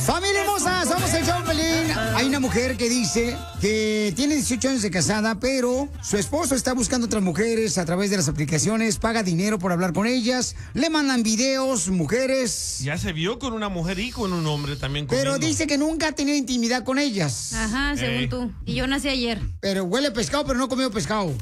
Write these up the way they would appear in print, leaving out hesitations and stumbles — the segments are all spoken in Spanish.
Familia hermosa, somos el show, Pelín. Hay una mujer que dice que tiene 18 años de casada, pero su esposo está buscando otras mujeres a través de las aplicaciones, paga dinero por hablar con ellas, le mandan videos, mujeres. Ya se vio con una mujer y con un hombre también comiendo. Pero dice que nunca ha tenido intimidad con ellas. Ajá, según tú. Y yo nací ayer. Pero huele a pescado, pero no comió pescado.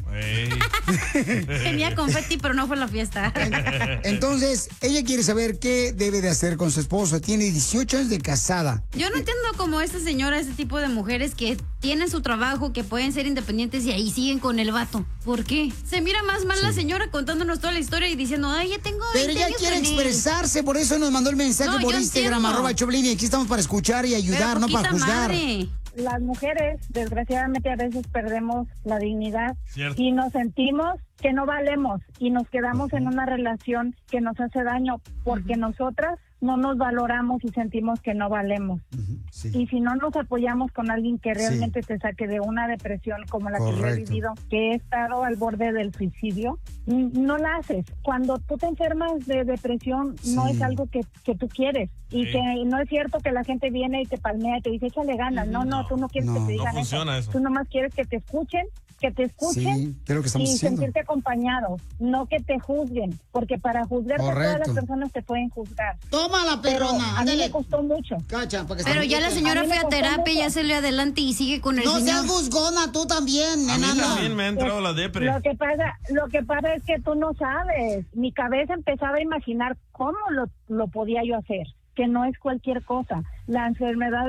Tenía confeti, pero no fue a la fiesta. Entonces, ella quiere saber qué debe de hacer con su esposo. Tiene 18 años de casada. Yo no entiendo como esta señora, este tipo de mujeres que tienen su trabajo, que pueden ser independientes y ahí siguen con el vato. ¿Por qué? Se mira más mal la señora contándonos toda la historia y diciendo, ay, ya tengo 20 Pero ella años quiere con él. expresarse, por eso nos mandó el mensaje por Instagram, @Choplin, y aquí estamos para escuchar y ayudar, no para juzgar. Madre. Las mujeres, desgraciadamente, a veces perdemos la dignidad. Cierto. Y nos sentimos que no valemos y nos quedamos en una relación que nos hace daño porque nosotras no nos valoramos y sentimos que no valemos. Sí. Y si no nos apoyamos con alguien que realmente te saque de una depresión como la que yo he vivido, que he estado al borde del suicidio, no la haces. Cuando tú te enfermas de depresión, no es algo que tú quieres. Y que no es cierto que la gente viene y te palmea y te dice, échale ganas. No, tú no quieres que te digan eso. Tú nomás quieres que te escuchen, sí, que es lo que estamos y diciendo. sentirte acompañado, no que te juzguen, porque para juzgarte todas las personas te pueden juzgar. Toma la perrona. A mí me costó mucho. Cacha, pero ya la señora fue a terapia, ya se le adelante y sigue con el no señor. seas juzgona, tú también, A mí enana. también me ha entrado la depre. Lo que pasa es que tú no sabes. Mi cabeza empezaba a imaginar cómo lo podía yo hacer, que no es cualquier cosa. La enfermedad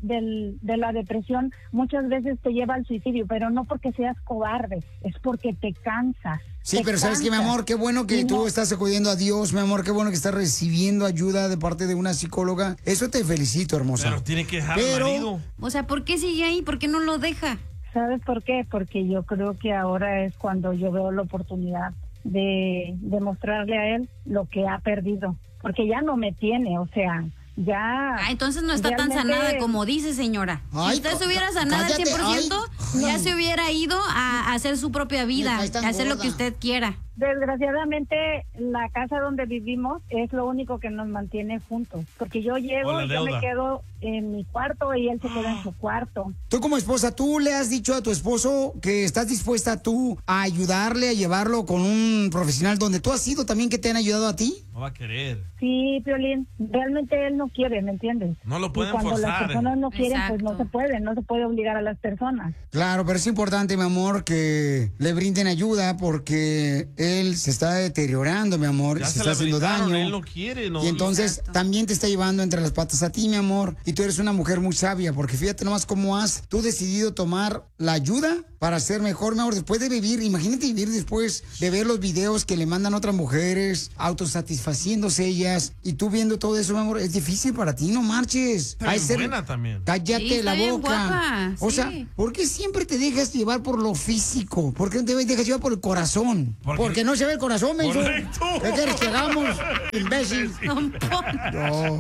de la depresión muchas veces te lleva al suicidio, pero no porque seas cobarde, es porque te cansas. Sí, pero ¿sabes qué, mi amor? Qué bueno que tú estás acudiendo a Dios, mi amor. Qué bueno que estás recibiendo ayuda de parte de una psicóloga. Eso te felicito, hermosa. Pero tiene que dejar al marido. O sea, ¿por qué sigue ahí? ¿Por qué no lo deja? ¿Sabes por qué? Porque yo creo que ahora es cuando yo veo la oportunidad de demostrarle a él lo que ha perdido. Porque ya no me tiene, o sea, ya... entonces no está tan sanada como dice, señora. Si usted se hubiera sanado al 100%, ya se hubiera ido a hacer su propia vida, a hacer lo que usted quiera. Desgraciadamente, la casa donde vivimos es lo único que nos mantiene juntos. Porque yo llego y yo me quedo en mi cuarto y él se queda en su cuarto. Tú como esposa, ¿tú le has dicho a tu esposo que estás dispuesta tú a ayudarle, a llevarlo con un profesional donde tú has sido también que te han ayudado a ti? No va a querer. Sí, Piolín, realmente él no quiere, ¿me entiendes? No lo pueden forzar. Cuando las personas no quieren, pues no se puede obligar a las personas. Claro, pero es importante, mi amor, que le brinden ayuda porque él se está deteriorando, mi amor, se está haciendo daño. Él no quiere, no. Y entonces también te está llevando entre las patas a ti, mi amor. Y tú eres una mujer muy sabia, porque fíjate nomás cómo has tú decidido tomar la ayuda para ser mejor, mi amor. Después de vivir, imagínate vivir después de ver los videos que le mandan otras mujeres, autosatisfaciéndose ellas, y tú viendo todo eso, mi amor, es difícil para ti, no marches. Pero es buena también. Cállate la boca. Guapa, o sea, ¿por qué siempre te dejas llevar por lo físico? ¿Por qué no te dejas llevar por el corazón? Porque no se ve el corazón, menso. Correcto. ¿Qué quieres que hagamos, imbécil? No.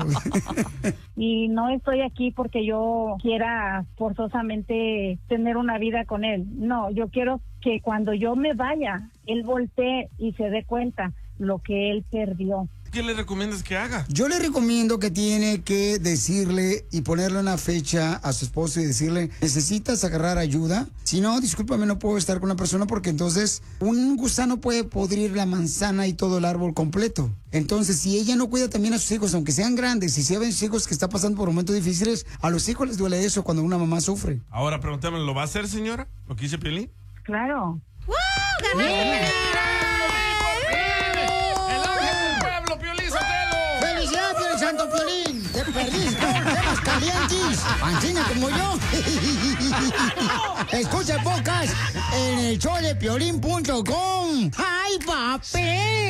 Y no estoy aquí porque yo quiera forzosamente tener una vida con él. No, yo quiero que cuando yo me vaya, él voltee y se dé cuenta lo que él perdió. ¿Qué le recomiendas que haga? Yo le recomiendo que tiene que decirle y ponerle una fecha a su esposo y decirle, necesitas agarrar ayuda. Si no, discúlpame, no puedo estar con una persona porque entonces un gusano puede podrir la manzana y todo el árbol completo. Entonces, si ella no cuida también a sus hijos, aunque sean grandes, y si ven sus hijos que están pasando por momentos difíciles, a los hijos les duele eso cuando una mamá sufre. Ahora pregúntame, ¿lo va a hacer, señora? ¿Lo que dice Piolín? Claro. Santo Piolín, te perdiste temas calientes, ancina como yo. Escucha el podcast en el showdepiolín.com. ¡Ay, papi!